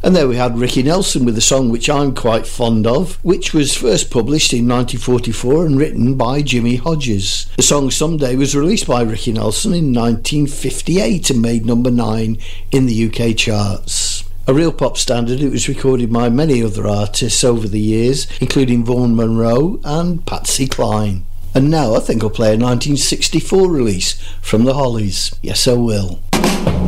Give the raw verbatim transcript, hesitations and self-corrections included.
And there we had Ricky Nelson with a song which I'm quite fond of, which was first published in nineteen forty-four and written by Jimmy Hodges. The song Someday was released by Ricky Nelson in nineteen fifty-eight and made number nine in the U K charts. A real pop standard, it was recorded by many other artists over the years, including Vaughan Monroe and Patsy Cline. And now I think I'll play a nineteen sixty-four release from the Hollies. Yes, I will.